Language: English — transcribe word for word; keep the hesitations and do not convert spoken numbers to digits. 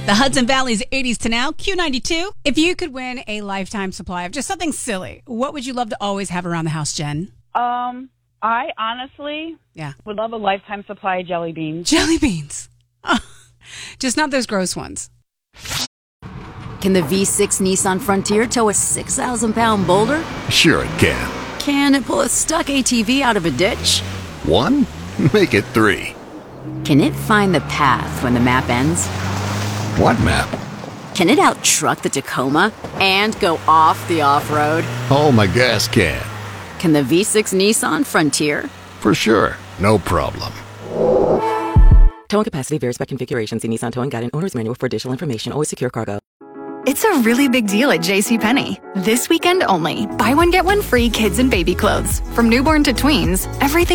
The Hudson Valley's eighties to now, Q ninety-two. If you could win a lifetime supply of just something silly, what would you love to always have around the house, Jen? Um, I honestly Yeah. would love a lifetime supply of jelly beans. Jelly beans. Oh, just not those gross ones. Can the V six Nissan Frontier tow a six thousand pound boulder? Sure it can. Can it pull a stuck A T V out of a ditch? One? Make it three. Can it find the path when the map ends? What map? Can it out-truck the Tacoma and go off the off-road? Oh, my gas can. Can the V six Nissan Frontier? For sure. No problem. Towing capacity varies by configuration. See Nissan Towing Guide and Owner's Manual for additional information. Always secure cargo. It's a really big deal at JCPenney. This weekend only. Buy one, get one free kids and baby clothes. From newborn to tweens, everything